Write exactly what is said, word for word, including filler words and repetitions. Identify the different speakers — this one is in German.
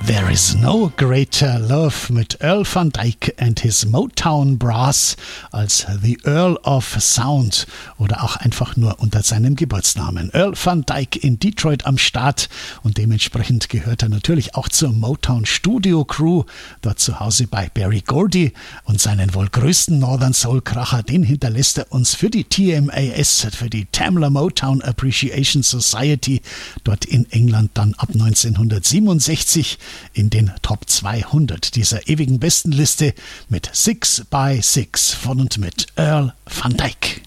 Speaker 1: There is no greater love mit Earl Van Dyke and his Motown Brass als The Earl of Sound oder auch einfach nur unter seinem Geburtsnamen. Earl Van Dyke in Detroit am Start und dementsprechend gehört er natürlich auch zur Motown Studio Crew, dort zu Hause bei Berry Gordy, und seinen wohl größten Northern Soul Kracher, den hinterlässt er uns für die T M A S, für die Tamla Motown Appreciation Society, dort in England dann ab neunzehnhundertsiebenundsechzig in den Top zweihundert dieser ewigen Bestenliste mit Six by Six von und mit Earl Van Dyke.